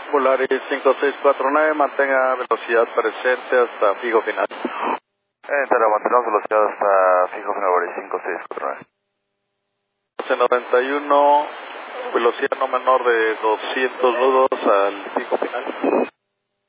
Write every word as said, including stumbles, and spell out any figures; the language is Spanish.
Polaris cinco seis cuatro nueve, mantenga velocidad presente hasta fijo final. Entera, mantenemos velocidad hasta fijo final, Polaris cinco seis cuatro nueve. doce noventa y uno, velocidad no menor de doscientos nudos al fijo final.